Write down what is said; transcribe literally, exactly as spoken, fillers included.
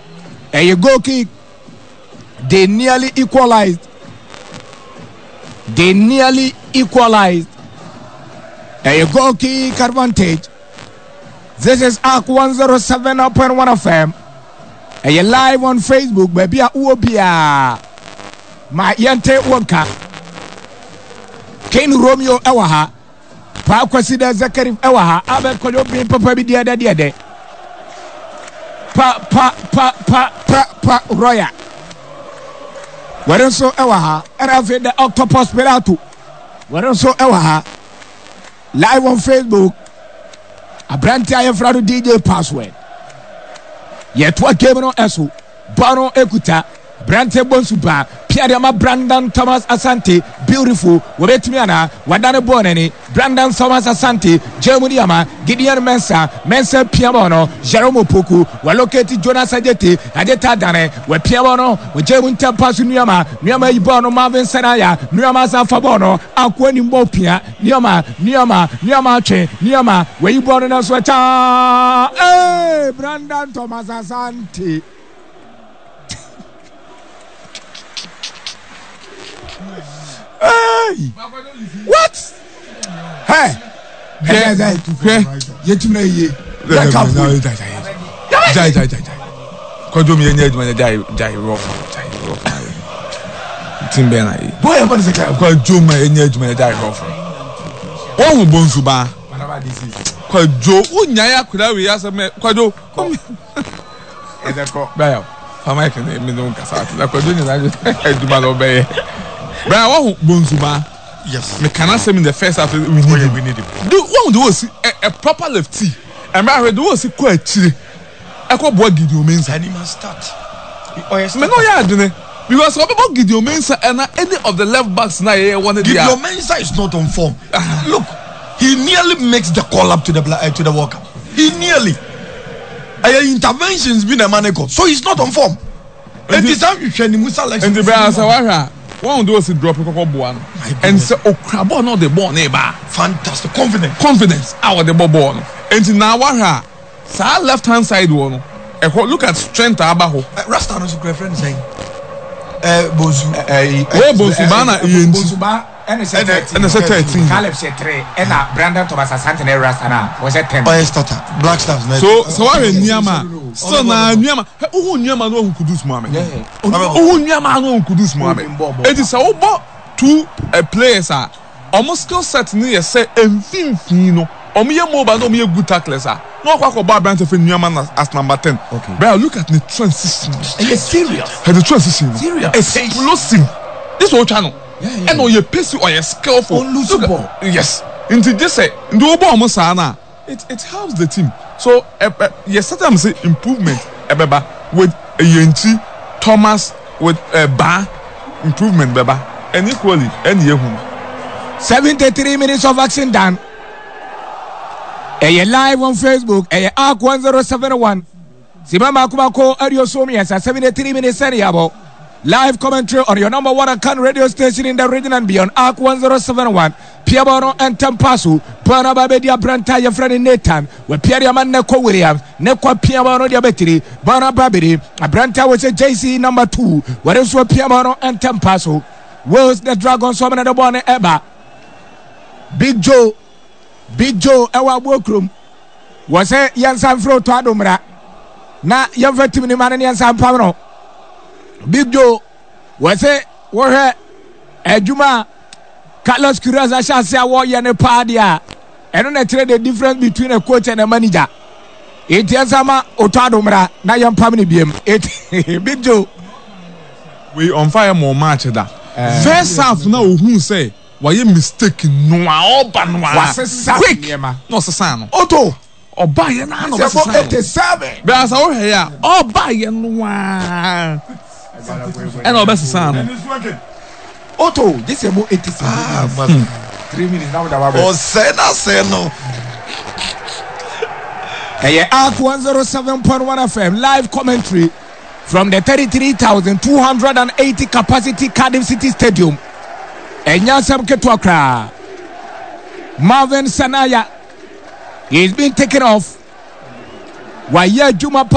A goal kick. They nearly equalized. They nearly equalized. A goal kick advantage. This is A Q one oh seven point one F M. And you're live on Facebook, baby. Uobia. My yente wonka. Ken Romeo Ewaha. Pa kwasida Zakari Ewaha. Abe koyo bin papa bi dia dia dia. Pa pa pa pa pa pa Roya. Warenso Ewaha. And I've the Octopus Pelato. Warenso Ewaha. Live on Facebook. Abranti ayefrado D J password. Yetwa game no eso. Bano ekuta. Brante Bonsuba, Pierre Brandon Thomas Asante, beautiful, Webetmiana, Wadane Bonani, Brandon Thomas Asante, Jeremiah, Gideon Mensa, Mensa Piamono, Jerome Poku, were located Jonas Adeti, Adeta Dane, where Piamono, with Jeremy Tapas Nyama, Nyama Ibono, Marvin Sanaya, Nyama Fabono, Aquani Mopia, Nyama, Nyama, Nyama Che, Nyama, where you born in a sweater. Hey, Brandon Thomas Asante. Hey! What? Hey! Hey! Hey! Yetumna ye. Jai jai jai jai. Kodo mi enye aduma jai jai rough. Jai rough. Timbe na ye. Boy am say kodo ma enye aduma jai rough. Won bonsu ba. Kodo unyaya kura we asem kodo. Ezeko. Bayo. Fama ke me no kasa. Na kodo ni na aduma lo be. Brian, what Bonsuba? Yes. Me cannot say in the first half we need oh, yeah, him. We need him. Do one do was a, a proper lefty. And I do was quite chilly. I call boy Gideon Mensah. And he must start. Oh yes. Me no ya done. Because what about Gideon Mensah and any of the left backs now here wanted Gideon Mensah is not on form. Look, he nearly makes the call up to the uh, to the World Cup. He nearly. Uh, interventions been a maniacal, so he's not on form. And the time you can Musa like. And the Brian one do was drop a couple one and say oh crab not the ball neighbor. Fantastic confidence. Confidence our the ball. And now what sa left hand side one. Look at strength abaho. Rasta no so friend saying eh Bonsu eh eh Bonsuba na Bonsuba and it's thirteen. Caleb said three and Brandon Thomas Asante and Rasta na was at ten. By starter Black Stars. So so what Nyama so na Nyama who Nyama no Kudus Mohammed. Who Nyama no Kudus Mohammed. It is about two uh, players are almost skill set near say emfimfin no omiye mobile no omiye good tacklers are no kwa kwa ba Brandon for Nyama as number ten. Okay. But look at the transition. It's serious. The transition. Serious. Explosive. This whole channel. Yeah, yeah. And on your pace or your skillful. Unlosable. Yes. Into this say do obo sana. It it helps the team. So uh, uh, yes, sometimes say improvement. Ebeba with a Yenti Thomas with a uh, Ba improvement beba and equally and yehu. seventy-three minutes of action done. A live on Facebook. A A Q one oh seven one. Simama Kumako Ario Somias seventy-three minutes seriable. Live commentary on your number one account radio station in the region and beyond. A Q one oh seven one. Piabono and Tempasu. Bana Babedia Branta, your friend Nathan. Where Pierre Yaman Neko Williams. Neko Piabono Diabetri. Bana Babidi. A Branta was a J C number two. Where is what Piabono and Tempasu. Wills the Dragon Summon the Bonne Eba. Big Joe. Big Joe, our workroom. Was a Yansan Fro to Adumra. Na Yavetim man and Yansan Pamano. Big Joe was it were her a Juma Carlos Curaza shall say a warrior and a padia. I don't know the difference between a coach and a manager. It is Ama Otadomra, Nayam Pamini B M. It Big Joe. We on fire more match that. Uh, First half now who say why you mistaken no all banwa quick no sasano Otto or buy an ano eighty-seven. But as I hear all buy an one. And our best son. Otto, this is more eighty-seven. Ah, but three minutes now. Oh, Sena, Seno. Hey, A Q one oh seven point one F M live commentary from the thirty-three thousand two hundred eighty capacity Cardiff City Stadium. Enyasam Ketwakra. Marvin Sanaya. He's been taken off. Waya Juma